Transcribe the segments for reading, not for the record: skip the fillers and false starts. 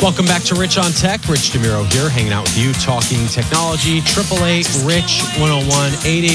Welcome back to Rich on Tech. Rich DeMuro here, hanging out with you, talking technology. 888-RICH-101,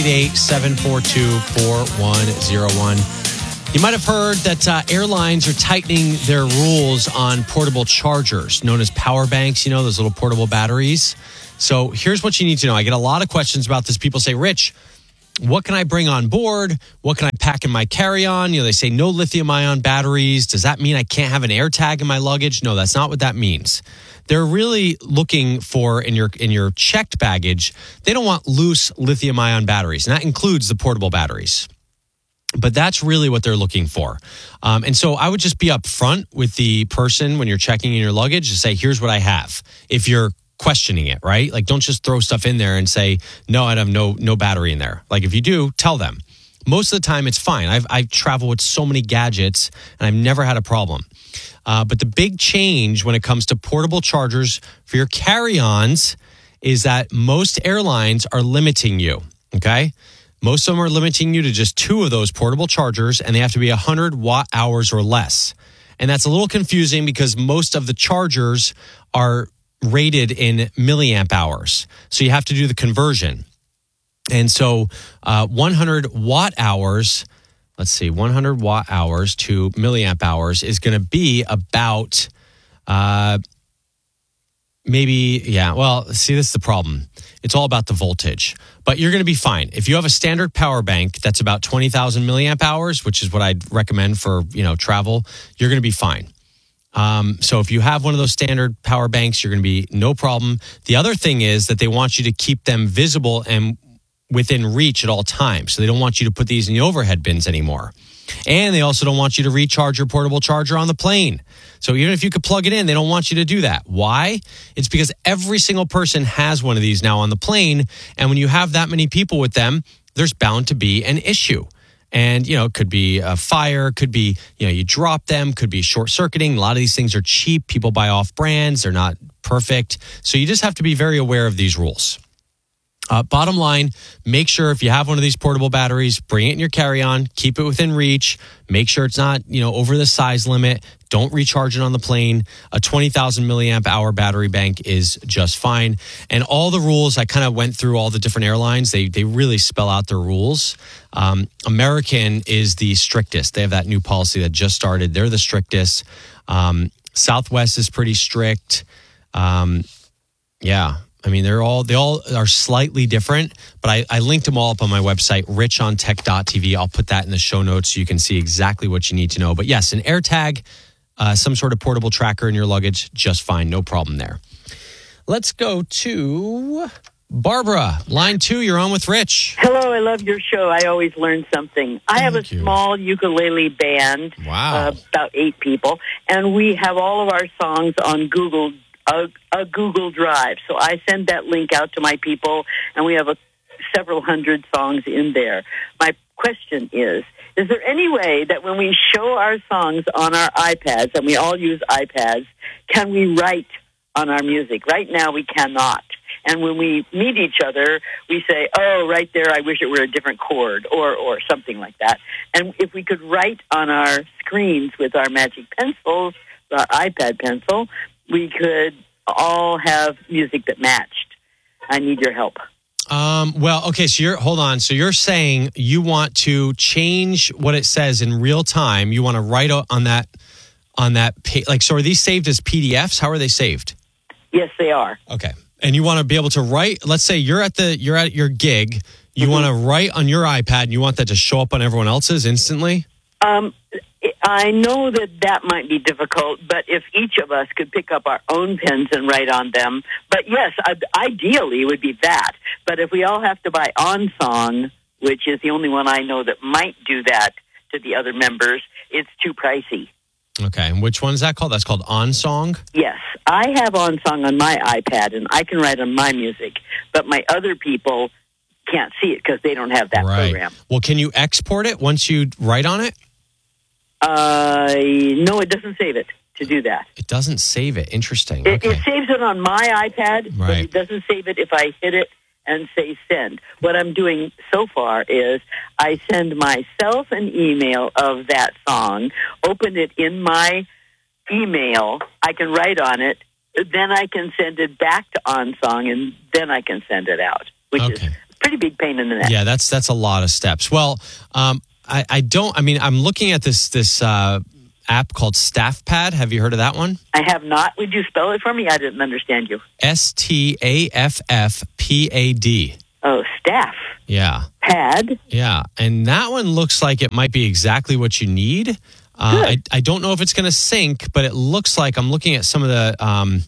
888-742-4101. You might have heard that airlines are tightening their rules on portable chargers, known as power banks, those little portable batteries. So here's what you need to know. I get a lot of questions about this. People say, Rich, what can I bring on board? What can I pack in my carry-on? They say no lithium-ion batteries. Does that mean I can't have an AirTag in my luggage? No, that's not what that means. They're really looking for, in your checked baggage, they don't want loose lithium-ion batteries, and that includes the portable batteries. But that's really what they're looking for. And so I would just be upfront with the person when you're checking in your luggage to say, here's what I have. If you're questioning it, right? Like, don't just throw stuff in there and say, no, I have no battery in there. Like, if you do, tell them. Most of the time, it's fine. I've traveled with so many gadgets, and I've never had a problem. But the big change when it comes to portable chargers for your carry-ons is that most airlines are limiting you, okay? Most of them are limiting you to just 2 of those portable chargers, and they have to be 100 watt hours or less. And that's a little confusing because most of the chargers are rated in milliamp hours. So you have to do the conversion. And so 100 watt hours, 100 watt hours to milliamp hours is going to be about this is the problem. It's all about the voltage. But you're going to be fine. If you have a standard power bank that's about 20,000 milliamp hours, which is what I'd recommend for, travel, you're going to be fine. So if you have one of those standard power banks, you're going to be no problem. The other thing is that they want you to keep them visible and within reach at all times. So they don't want you to put these in the overhead bins anymore. And they also don't want you to recharge your portable charger on the plane. So even if you could plug it in, they don't want you to do that. Why? It's because every single person has one of these now on the plane. And when you have that many people with them, there's bound to be an issue. And, it could be a fire, could be, you drop them, could be short circuiting. A lot of these things are cheap. People buy off brands. They're not perfect. So you just have to be very aware of these rules. Bottom line, make sure if you have one of these portable batteries, bring it in your carry-on, keep it within reach, make sure it's not, over the size limit. Don't recharge it on the plane. A 20,000 milliamp hour battery bank is just fine. And all the rules, I kind of went through all the different airlines. They really spell out their rules. American is the strictest. They have that new policy that just started. They're the strictest. Southwest is pretty strict. They all are slightly different, but I linked them all up on my website, richontech.tv. I'll put that in the show notes so you can see exactly what you need to know. But yes, an AirTag, some sort of portable tracker in your luggage, just fine. No problem there. Let's go to Barbara. Line 2, you're on with Rich. Hello, I love your show. I always learn something. I have a small ukulele band, about 8 people, and we have all of our songs on Google Drive. So I send that link out to my people, and we have several hundred songs in there. My question is there any way that when we show our songs on our iPads, and we all use iPads, can we write on our music? Right now we cannot. And when we meet each other, we say, oh, right there, I wish it were a different chord, or something like that. And if we could write on our screens with our magic pencils, our iPad pencil, we could all have music that matched. I need your help. Hold on. So you're saying you want to change what it says in real time. You want to write on that page. So are these saved as PDFs? How are they saved? Yes, they are. Okay. And you want to be able to write, let's say you're at your gig. You want to write on your iPad and you want that to show up on everyone else's instantly? I know that might be difficult, but if each of us could pick up our own pens and write on them, but yes, ideally it would be that. But if we all have to buy OnSong, which is the only one I know that might do that to the other members, it's too pricey. Okay, and which one is that called? That's called OnSong? Yes, I have OnSong on my iPad, and I can write on my music, but my other people can't see it because they don't have that program. Well, can you export it once you write on it? No, it doesn't save it to do that. It doesn't save it. Interesting. It saves it on my iPad, but it doesn't save it if I hit it and say send. What I'm doing so far is I send myself an email of that song, open it in my email, I can write on it, then I can send it back to OnSong, and then I can send it out, which is a pretty big pain in the neck. Yeah, that's a lot of steps. Well, I'm looking at this app called StaffPad. Have you heard of that one? I have not. Would you spell it for me? I didn't understand you. StaffPad. Oh, staff. Yeah. Pad. Yeah, and that one looks like it might be exactly what you need. I don't know if it's going to sync, but it looks like I'm looking at some of the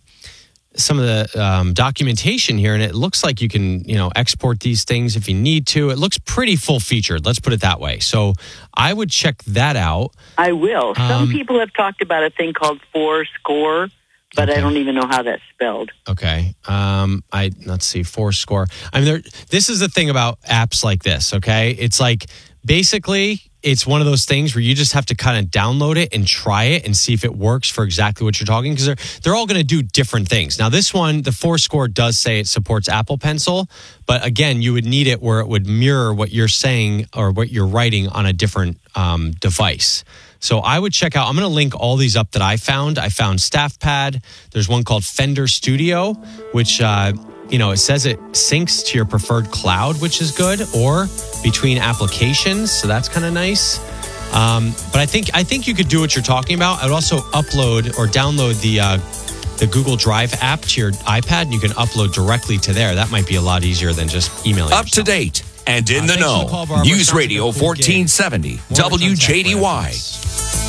documentation here, and it looks like you can, export these things if you need to. It looks pretty full featured. Let's put it that way. So I would check that out. I will. Some people have talked about a thing called Fourscore, but I don't even know how that's spelled. Okay. Let's see, Fourscore. This is the thing about apps like this. Okay, it's like basically, it's one of those things where you just have to kind of download it and try it and see if it works for exactly what you're talking, because they're all going to do different things. Now, this one, the Fourscore does say it supports Apple Pencil, but again, you would need it where it would mirror what you're saying or what you're writing on a different device. So I would check out, I'm going to link all these up that I found. I found StaffPad. There's one called Fender Studio, which, it says it syncs to your preferred cloud, which is good, or between applications. So that's kind of nice. But I think you could do what you're talking about. I'd also upload or download the Google Drive app to your iPad, and you can upload directly to there. That might be a lot easier than just emailing Up to date and in the know. News Radio 1470, WJDY.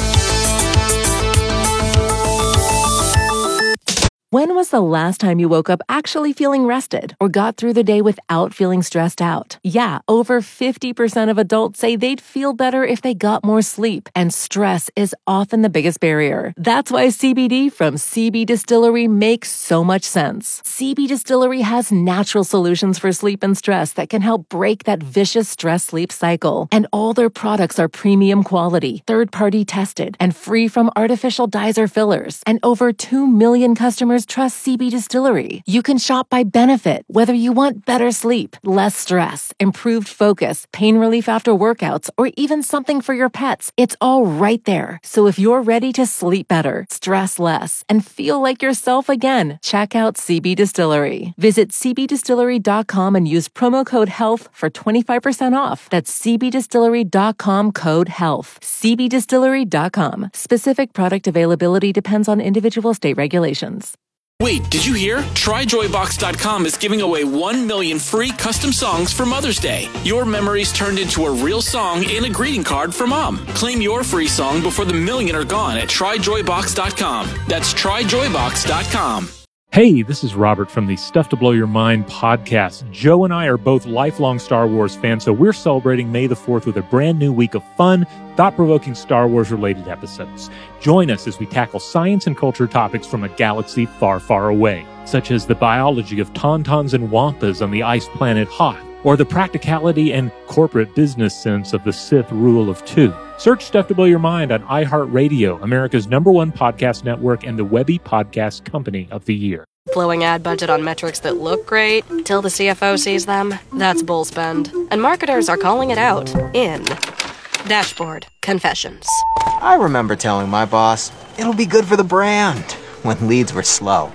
When was the last time you woke up actually feeling rested or got through the day without feeling stressed out? Yeah, over 50% of adults say they'd feel better if they got more sleep, and stress is often the biggest barrier. That's why CBD from CB Distillery makes so much sense. CB Distillery has natural solutions for sleep and stress that can help break that vicious stress-sleep cycle. And all their products are premium quality, third-party tested, and free from artificial dyes or fillers. And over 2 million customers trust CB Distillery. You can shop by benefit, whether you want better sleep, less stress, improved focus, pain relief after workouts, or even something for your pets. It's all right there. So if you're ready to sleep better, stress less, and feel like yourself again, check out CB Distillery. Visit cbdistillery.com and use promo code HEALTH for 25% off. That's cbdistillery.com, code HEALTH. cbdistillery.com. Specific product availability depends on individual state regulations. Wait, did you hear? TryJoyBox.com is giving away 1 million free custom songs for Mother's Day. Your memories turned into a real song and a greeting card for Mom. Claim your free song before the million are gone at TryJoyBox.com. That's TryJoyBox.com. Hey, this is Robert from the Stuff to Blow Your Mind podcast. Joe and I are both lifelong Star Wars fans, so we're celebrating May the 4th with a brand new week of fun, thought-provoking Star Wars-related episodes. Join us as we tackle science and culture topics from a galaxy far, far away, such as the biology of tauntauns and wampas on the ice planet Hoth, or the practicality and corporate business sense of the Sith Rule of Two. Search Stuff to Blow Your Mind on iHeartRadio, America's #1 podcast network and the Webby Podcast Company of the Year. Blowing ad budget on metrics that look great till the CFO sees them? That's bull spend. And marketers are calling it out in Dashboard Confessions. I remember telling my boss, it'll be good for the brand, when leads were slow.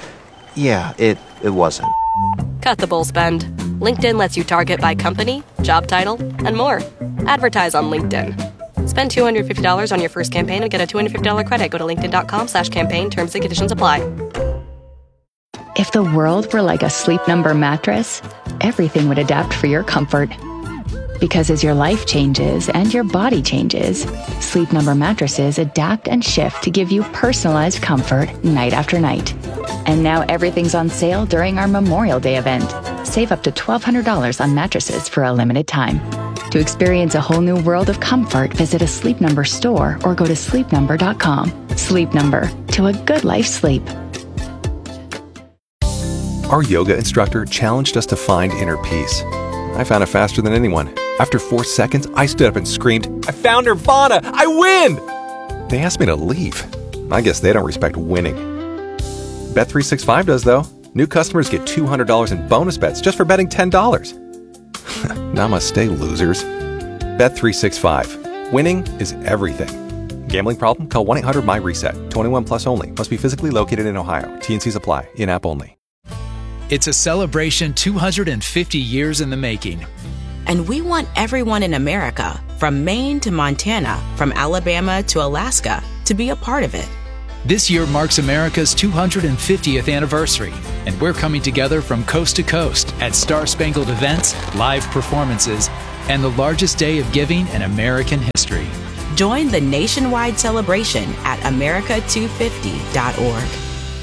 Yeah, it wasn't. Cut the bull spend. LinkedIn lets you target by company, job title, and more. Advertise on LinkedIn. Spend $250 on your first campaign and get a $250 credit. Go to linkedin.com/campaign. Terms and conditions apply. If the world were like a Sleep Number mattress, everything would adapt for your comfort. Because as your life changes and your body changes, Sleep Number mattresses adapt and shift to give you personalized comfort night after night. And now everything's on sale during our Memorial Day event. Save up to $1,200 on mattresses for a limited time. To experience a whole new world of comfort, visit a Sleep Number store or go to sleepnumber.com. Sleep Number, to a good life's sleep. Our yoga instructor challenged us to find inner peace. I found it faster than anyone. After 4 seconds, I stood up and screamed, "I found Nirvana! I win!" They asked me to leave. I guess they don't respect winning. Bet365 does, though. New customers get $200 in bonus bets just for betting $10. Namaste, losers. Bet365. Winning is everything. Gambling problem? Call 1-800-MY-RESET. 21 plus only. Must be physically located in Ohio. T&Cs apply. In-app only. It's a celebration 250 years in the making. And we want everyone in America, from Maine to Montana, from Alabama to Alaska, to be a part of it. This year marks America's 250th anniversary, and we're coming together from coast to coast at Star-Spangled events, live performances, and the largest day of giving in American history. Join the nationwide celebration at America250.org.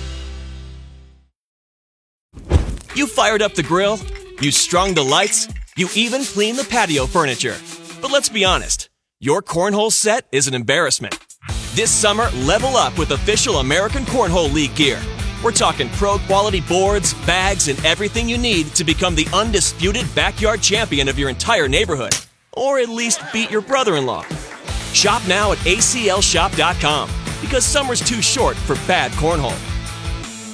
You fired up the grill, you strung the lights, you even cleaned the patio furniture. But let's be honest, your cornhole set is an embarrassment. This summer, level up with official American Cornhole League gear. We're talking pro-quality boards, bags, and everything you need to become the undisputed backyard champion of your entire neighborhood. Or at least beat your brother-in-law. Shop now at aclshop.com because summer's too short for bad cornhole.